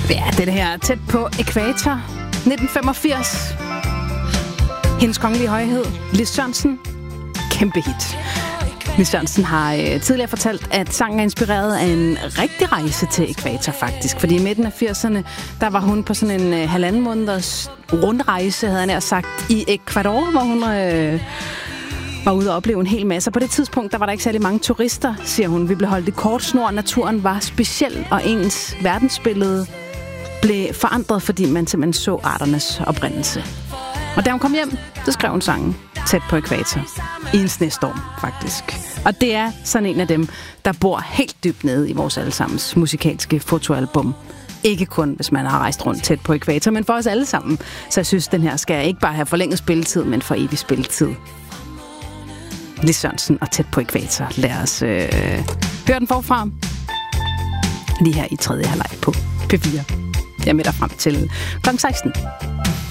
Ja, det her tæt på ækvator. 1985. Hendes kongelige højhed, Lis Sørensen. Kæmpe hit. Lis Sørensen har tidligere fortalt, at sangen er inspireret af en rigtig rejse til ækvator faktisk. Fordi i midten af 80'erne, der var hun på sådan en 1,5 måneders rundrejse, havde han nær sagt, i Ecuador, hvor hun var ude og opleve en hel masse. På det tidspunkt, der var der ikke særlig mange turister, siger hun. Vi blev holdt i kort snor. Naturen var speciel, og ens verdensbillede blev forandret, fordi man simpelthen så arternes oprindelse. Og da hun kom hjem, så skrev hun sangen Tæt på ækvator. I en snestorm, faktisk. Og det er sådan en af dem, der bor helt dybt nede i vores allesammens musikalske fotoalbum. Ikke kun, hvis man har rejst rundt tæt på ækvator, men for os alle sammen. Så jeg synes, den her skal ikke bare have forlænget spilletid, men for evig spilletid. Lis Sørensen og Tæt på ækvator. Lad os høre den forfra. Lige her i tredje halvleg på P4. Jeg er med dig frem til kl. 16.